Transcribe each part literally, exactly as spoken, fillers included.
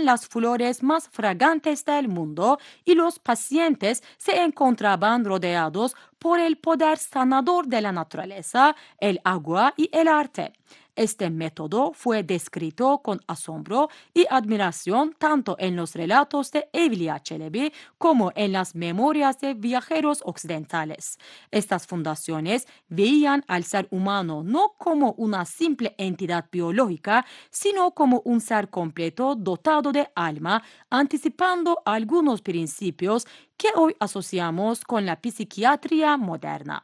las flores más fragantes del mundo y los pacientes se encontraban rodeados por el poder sanador de la naturaleza, el agua y el arte. Este método fue descrito con asombro y admiración tanto en los relatos de Evliya Çelebi como en las memorias de viajeros occidentales. Estas fundaciones veían al ser humano no como una simple entidad biológica, sino como un ser completo dotado de alma, anticipando algunos principios que hoy asociamos con la psiquiatría moderna.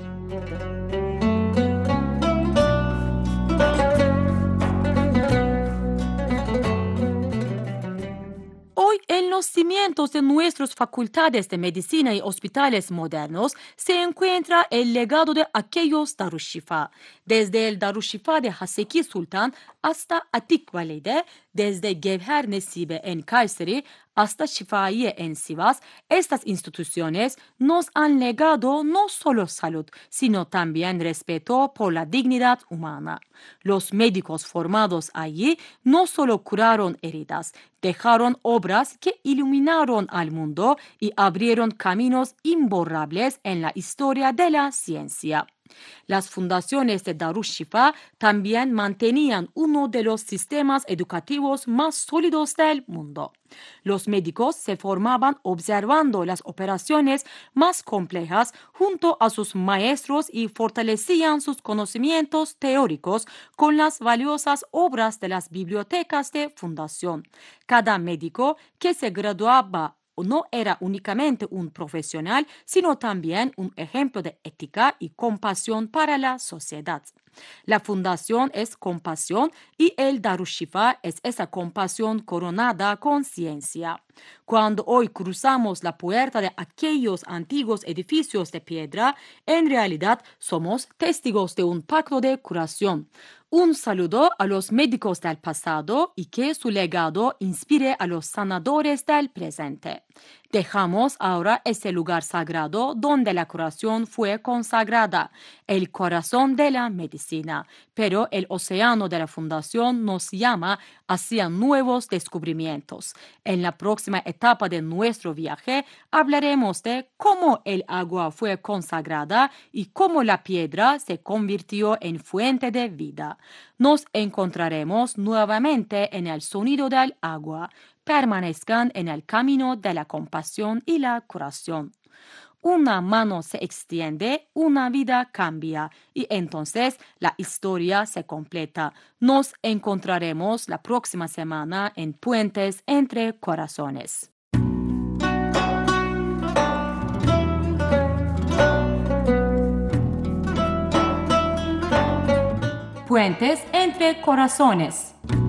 Hoy, en los cimientos de nuestras facultades de medicina y hospitales modernos, se encuentra el legado de aquellos Darüşşifa. Desde el Darüşşifa de Haseki Sultan hasta Atik Valide, desde Gevher Nesibe en Kayseri hasta Şifaiye en Sivas, estas instituciones nos han legado no solo salud, sino también respeto por la dignidad humana. Los médicos formados allí no solo curaron heridas, dejaron obras que iluminaron al mundo y abrieron caminos imborrables en la historia de la ciencia. Las fundaciones de Darüşşifa también mantenían uno de los sistemas educativos más sólidos del mundo. Los médicos se formaban observando las operaciones más complejas junto a sus maestros y fortalecían sus conocimientos teóricos con las valiosas obras de las bibliotecas de fundación. Cada médico que se graduaba no era únicamente un profesional, sino también un ejemplo de ética y compasión para la sociedad. La fundación es compasión y el Darüşşifa es esa compasión coronada con ciencia. Cuando hoy cruzamos la puerta de aquellos antiguos edificios de piedra, en realidad somos testigos de un pacto de curación. Un saludo a los médicos del pasado y que su legado inspire a los sanadores del presente. Dejamos ahora ese lugar sagrado donde la curación fue consagrada, el corazón de la medicina, pero el océano de la fundación nos llama hacia nuevos descubrimientos. En la próxima etapa de nuestro viaje hablaremos de cómo el agua fue consagrada y cómo la piedra se convirtió en fuente de vida. Nos encontraremos nuevamente en el sonido del agua. Permanezcan en el camino de la compasión y la curación. Una mano se extiende, una vida cambia y entonces la historia se completa. Nos encontraremos la próxima semana en Puentes entre Corazones. Puentes entre Corazones.